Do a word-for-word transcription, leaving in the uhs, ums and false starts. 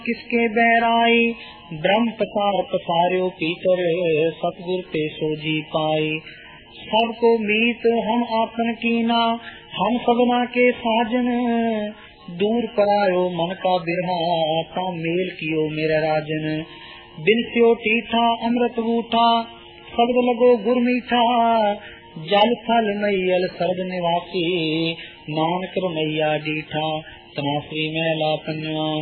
किसके बैराई ब्रह्म प्रसार पसार्यो पीतर सतगुर ते सोजी पाई। सबको मीत हम आपन कीना हम सबना के साजन दूर परायो मन का बिरहा ता मेल कियो मेरा राजन। बिनस्यो टीठा अमृत बूठा शब्द लगो गुर मीठा जल थल मैयल सर्द निवासी नानक रमैया डीठा। तनाश्री महला पंजवा।